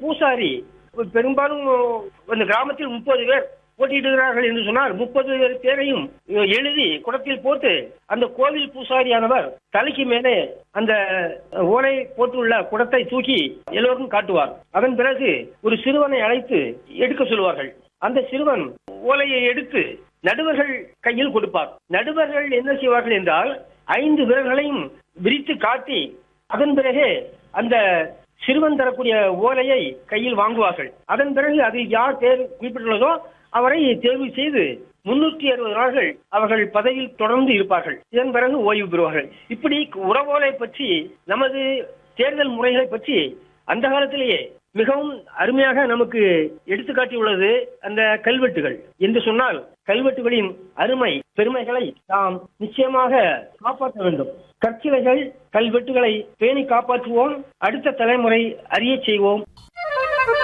பூசாரி பெரும்பாலும் அந்த கிராமத்தில் 30 பேர் போட்டியிடுகிறார்கள் என்று சொன்னால் 30 பேரையும் எழுதி குடத்தில் போட்டு அந்த கோவில் பூசாரியானவர் தலைக்கு மேலே அந்த ஓலை போட்டுள்ள குடத்தை தூக்கி எல்லோருக்கும் காட்டுவார். அதன் பிறகு ஒரு சிறுவனை அழைத்து எடுக்க சொல்வார்கள். அந்த சிறுவன் ஓலையை எடுத்து நடுவர்கள் கையில் கொடுப்பார். நடுவர்கள் என்ன செய்வார்கள் என்றால் 5 விரல்களையும் விரித்து காட்டி அதன் பிறகு அந்த சிறுவன் தரக்கூடிய ஓலையை கையில் வாங்குவார்கள். அதன் பிறகு அது யார் தேர்வு குறிப்பிட்டுள்ளதோ அவரை தேர்வு செய்து 360 நாட்கள் அவர்கள் பதவியில் தொடர்ந்து இருப்பார்கள். இதன் பிறகு ஓய்வு பெறுவார்கள். இப்படி உறவோலை பற்றி நமது தேர்தல் முறைகளை பற்றி அந்த காலத்திலேயே மிகவும் அருமையாக நமக்கு எடுத்துக்காட்டியுள்ளது அந்த கல்வெட்டுகள். என்று சொன்னால் கல்வெட்டுகளின் அருமை பெருமைகளை நாம் நிச்சயமாக காப்பாற்ற வேண்டும். கற்சிலைகள் கல்வெட்டுகளை பேணி காப்பாற்றுவோம். அடுத்த தலைமுறை அறிய செய்வோம்.